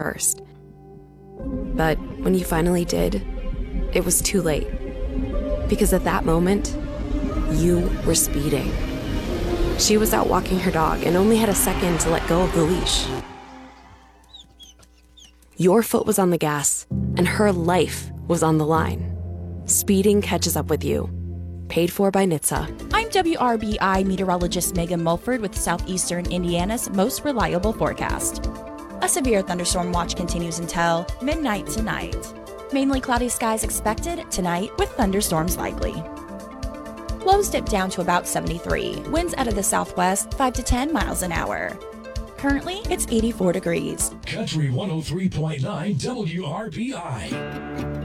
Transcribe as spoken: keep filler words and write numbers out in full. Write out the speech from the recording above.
first. But when you finally did, it was too late. Because at that moment, you were speeding. She was out walking her dog and only had a second to let go of the leash. Your foot was on the gas, and her life was on the line. Speeding catches up with you. Paid for by N H T S A. I'm W R B I meteorologist Megan Mulford with Southeastern Indiana's most reliable forecast. A severe thunderstorm watch continues until midnight tonight. Mainly cloudy skies expected tonight with thunderstorms likely. Lows dip down to about seventy-three. Winds out of the southwest, five to ten miles an hour. Currently, it's eighty-four degrees. Country one oh three point nine W R B I.